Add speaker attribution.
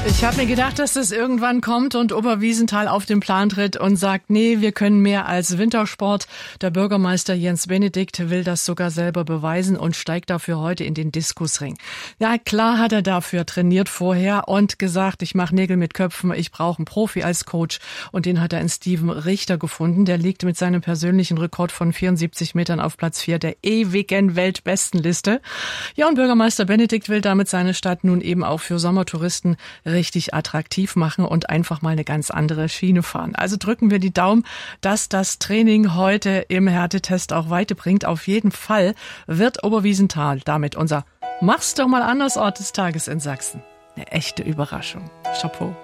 Speaker 1: Ich habe mir gedacht, dass das irgendwann kommt und Oberwiesenthal auf den Plan tritt und sagt, nee, wir können mehr als Wintersport. Der Bürgermeister Jens Benedikt will das sogar selber beweisen und steigt dafür heute in den Diskusring. Ja, klar hat er dafür trainiert vorher und gesagt, ich mache Nägel mit Köpfen, ich brauche einen Profi als Coach. Und den hat er in Steven Richter gefunden. Der liegt mit seinem persönlichen Rekord von 74 Metern auf Platz 4 der ewigen Weltbestenliste. Ja, und Bürgermeister Benedikt will damit seine Stadt nun eben auch für Sommertouristen richtig attraktiv machen und einfach mal eine ganz andere Schiene fahren. Also drücken wir die Daumen, dass das Training heute im Härtetest auch weiterbringt. Auf jeden Fall wird Oberwiesenthal damit unser Mach's doch mal anders Ort des Tages in Sachsen. Eine echte Überraschung. Chapeau.